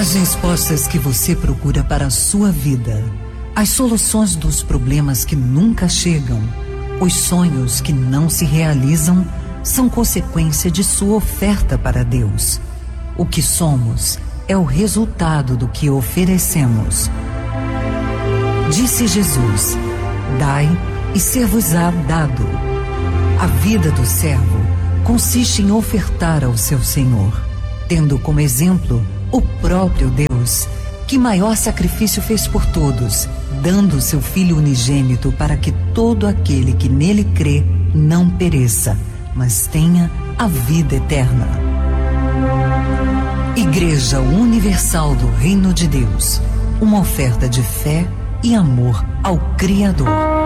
As respostas que você procura para a sua vida, as soluções dos problemas que nunca chegam, os sonhos que não se realizam, são consequência de sua oferta para Deus. O que somos é o resultado do que oferecemos. Disse Jesus: dai e ser-vos-á dado. A vida do servo consiste em ofertar ao seu Senhor, tendo como exemplo o próprio Deus, que maior sacrifício fez por todos, dando seu Filho unigênito para que todo aquele que nele crê não pereça, mas tenha a vida eterna. Igreja Universal do Reino de Deus, uma oferta de fé e amor ao Criador.